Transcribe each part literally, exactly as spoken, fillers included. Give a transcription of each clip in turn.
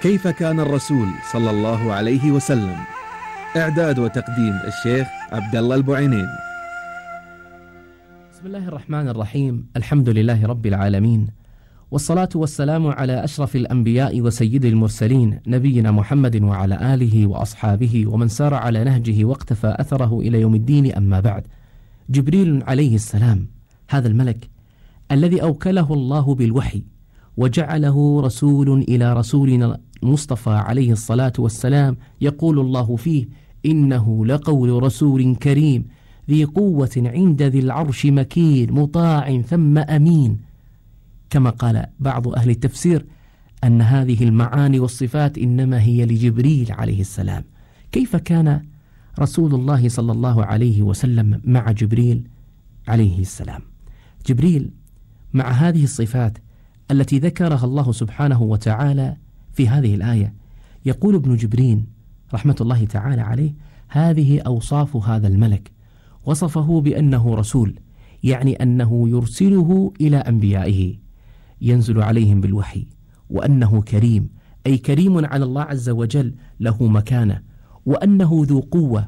كيف كان الرسول صلى الله عليه وسلم؟ إعداد وتقديم الشيخ عبد الله البعينين. بسم الله الرحمن الرحيم. الحمد لله رب العالمين، والصلاة والسلام على أشرف الأنبياء وسيد المرسلين نبينا محمد وعلى آله وأصحابه ومن سار على نهجه واقتفى أثره إلى يوم الدين. أما بعد، جبريل عليه السلام هذا الملك الذي أوكله الله بالوحي وجعله رسول إلى رسولنا المصطفى عليه الصلاة والسلام، يقول الله فيه: إنه لقول رسول كريم ذي قوة عند ذي العرش مكين مطاع ثم أمين. كما قال بعض أهل التفسير أن هذه المعاني والصفات إنما هي لجبريل عليه السلام. كيف كان رسول الله صلى الله عليه وسلم مع جبريل عليه السلام؟ جبريل مع هذه الصفات التي ذكرها الله سبحانه وتعالى في هذه الآية، يقول ابن جبرين رحمة الله تعالى عليه: هذه أوصاف هذا الملك، وصفه بأنه رسول، يعني أنه يرسله إلى أنبيائه ينزل عليهم بالوحي، وأنه كريم أي كريم على الله عز وجل، له مكانة، وأنه ذو قوة،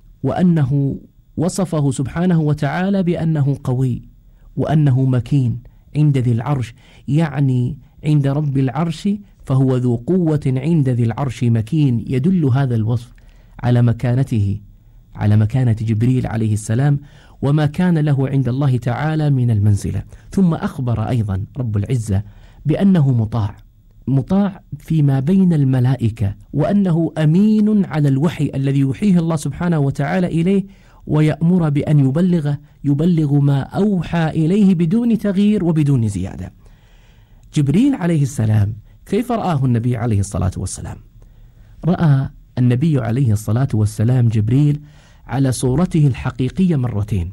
وأنه وصفه سبحانه وتعالى بأنه قوي، وأنه مكين عند ذي العرش، يعني عند رب العرش، فهو ذو قوة عند ذي العرش مكين. يدل هذا الوصف على مكانته، على مكانة جبريل عليه السلام وما كان له عند الله تعالى من المنزلة. ثم أخبر أيضا رب العزة بأنه مطاع، مطاع فيما بين الملائكة، وأنه أمين على الوحي الذي يوحيه الله سبحانه وتعالى إليه، ويأمر بأن يبلغ يبلغ ما أوحى إليه بدون تغيير وبدون زيادة. جبريل عليه السلام كيف رآه النبي عليه الصلاة والسلام؟ رأى النبي عليه الصلاة والسلام جبريل على صورته الحقيقية مرتين،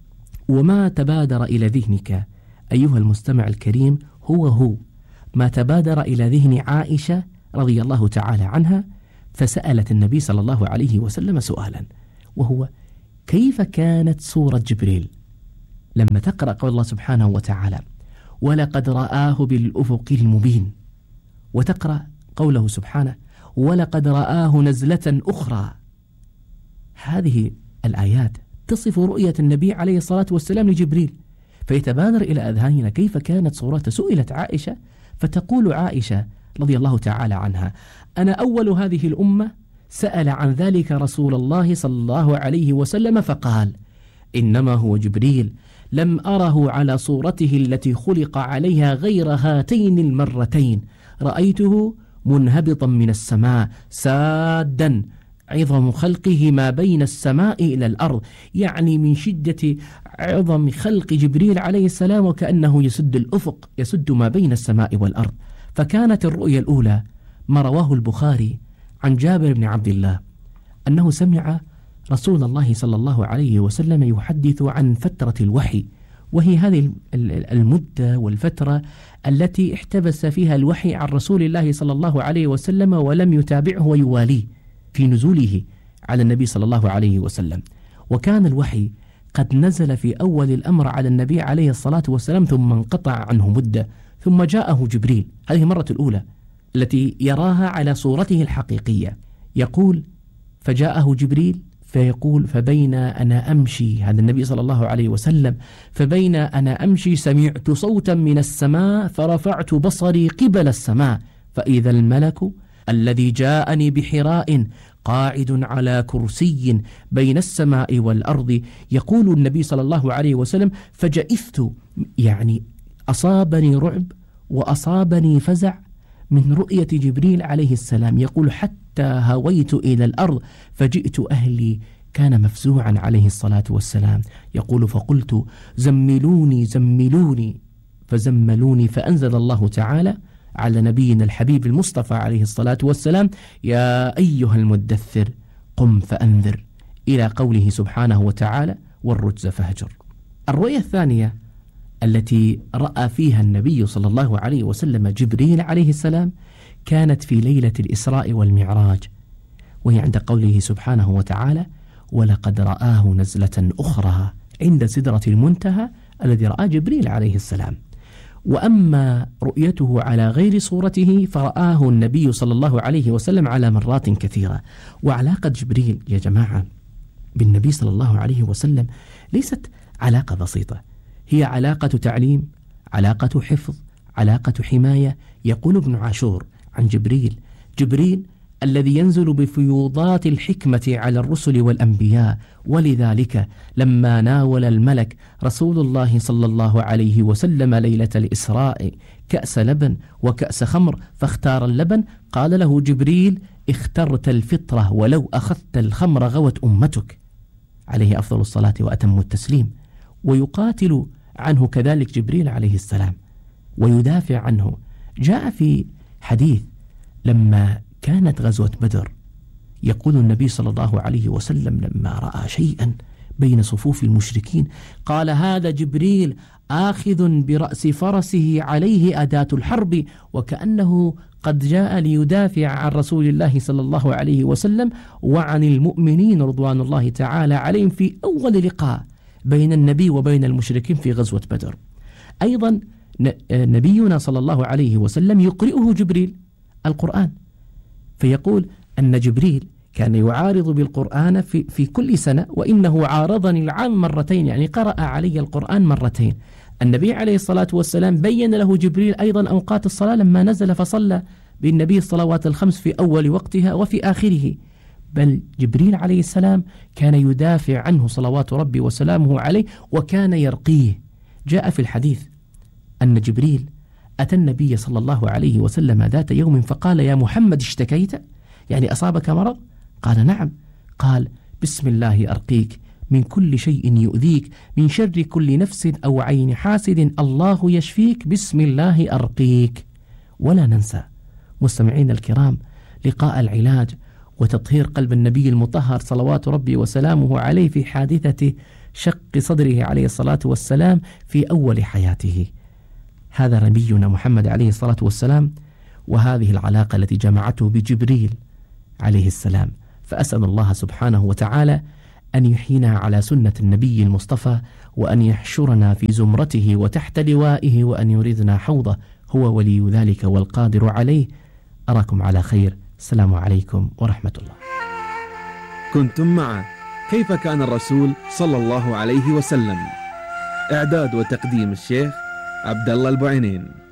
وما تبادر إلى ذهنك أيها المستمع الكريم هو هو ما تبادر إلى ذهن عائشة رضي الله تعالى عنها، فسألت النبي صلى الله عليه وسلم سؤالا، وهو: كيف كانت صورة جبريل؟ لما تقرأ قول الله سبحانه وتعالى: ولقد رآه بالأفق المبين، وتقرأ قوله سبحانه: ولقد رآه نزلة أخرى، هذه الآيات تصف رؤية النبي عليه الصلاة والسلام لجبريل، فيتبادر إلى أذهاننا كيف كانت صورته. سئلت عائشة فتقول عائشة رضي الله تعالى عنها: أنا أول هذه الأمة سأل عن ذلك رسول الله صلى الله عليه وسلم فقال: إنما هو جبريل، لم أره على صورته التي خلق عليها غير هاتين المرتين، رأيته منهبطا من السماء سادا، عظم خلقه ما بين السماء إلى الأرض، يعني من شدة عظم خلق جبريل عليه السلام وكأنه يسد الأفق، يسد ما بين السماء والأرض. فكانت الرؤيا الأولى ما رواه البخاري عن جابر بن عبد الله أنه سمع رسول الله صلى الله عليه وسلم يحدث عن فترة الوحي، وهي هذه المدة والفترة التي احتبس فيها الوحي عن رسول الله صلى الله عليه وسلم ولم يتابعه ويواليه في نزوله على النبي صلى الله عليه وسلم. وكان الوحي قد نزل في أول الأمر على النبي عليه الصلاة والسلام، ثم انقطع عنه مدة، ثم جاءه جبريل، هذه المرة الأولى التي يراها على صورته الحقيقية. يقول: فجاءه جبريل فيقول: فبين أنا أمشي، هذا النبي صلى الله عليه وسلم، فبين أنا أمشي سمعت صوتا من السماء فرفعت بصري قبل السماء، فإذا الملك الذي جاءني بحراء قاعد على كرسي بين السماء والأرض. يقول النبي صلى الله عليه وسلم: فجئثت، يعني أصابني رعب وأصابني فزع من رؤية جبريل عليه السلام. يقول: حتى هويت إلى الأرض فجئت أهلي، كان مفزوعا عليه الصلاة والسلام. يقول: فقلت: زملوني زملوني، فزملوني، فأنزل الله تعالى على نبينا الحبيب المصطفى عليه الصلاة والسلام: يا أيها المدثر قم فأنذر، إلى قوله سبحانه وتعالى: والرجز فهجر. الرؤية الثانية التي رأى فيها النبي صلى الله عليه وسلم جبريل عليه السلام كانت في ليلة الإسراء والمعراج، وهي عند قوله سبحانه وتعالى: ولقد رآه نزلة أخرى عند سدرة المنتهى، الذي رأى جبريل عليه السلام. وأما رؤيته على غير صورته فرآه النبي صلى الله عليه وسلم على مرات كثيرة. وعلاقة جبريل يا جماعة بالنبي صلى الله عليه وسلم ليست علاقة بسيطة، هي علاقة تعليم، علاقة حفظ، علاقة حماية. يقول ابن عاشور عن جبريل: جبريل الذي ينزل بفيوضات الحكمة على الرسل والأنبياء، ولذلك لما ناول الملك رسول الله صلى الله عليه وسلم ليلة الإسراء كأس لبن وكأس خمر فاختار اللبن، قال له جبريل: اخترت الفطرة ولو أخذت الخمر غوت أمتك، عليه أفضل الصلاة وأتم التسليم. ويقاتل عنه كذلك جبريل عليه السلام ويدافع عنه. جاء في حديث لما كانت غزوة بدر يقول النبي صلى الله عليه وسلم لما رأى شيئا بين صفوف المشركين قال: هذا جبريل آخذ برأس فرسه عليه أداة الحرب، وكأنه قد جاء ليدافع عن رسول الله صلى الله عليه وسلم وعن المؤمنين رضوان الله تعالى عليهم في أول لقاء بين النبي وبين المشركين في غزوة بدر. أيضا نبينا صلى الله عليه وسلم يقرئه جبريل القرآن، فيقول أن جبريل كان يعارض بالقرآن في, في كل سنة، وإنه عارضني العام مرتين، يعني قرأ علي القرآن مرتين. النبي عليه الصلاة والسلام بين له جبريل أيضا أوقات الصلاة لما نزل فصلى بالنبي الصلوات الخمس في أول وقتها وفي آخره، بل جبريل عليه السلام كان يدافع عنه صلوات ربي وسلامه عليه وكان يرقيه. جاء في الحديث أن جبريل أتى النبي صلى الله عليه وسلم ذات يوم فقال: يا محمد اشتكيت؟ يعني أصابك مرض؟ قال: نعم. قال: بسم الله أرقيك من كل شيء يؤذيك، من شر كل نفس أو عين حاسد، الله يشفيك، بسم الله أرقيك. ولا ننسى مستمعين الكرام لقاء العلاج وتطهير قلب النبي المطهر صلوات ربي وسلامه عليه في حادثة شق صدره عليه الصلاة والسلام في أول حياته. هذا نبينا محمد عليه الصلاة والسلام، وهذه العلاقة التي جمعته بجبريل عليه السلام. فأسأل الله سبحانه وتعالى أن يحيينا على سنة النبي المصطفى، وأن يحشرنا في زمرته وتحت لوائه، وأن يريدنا حوضه، هو ولي ذلك والقادر عليه. أراكم على خير. السلام عليكم ورحمة الله. كنتم مع كيف كان الرسول صلى الله عليه وسلم، إعداد وتقديم الشيخ عبد الله البعينين.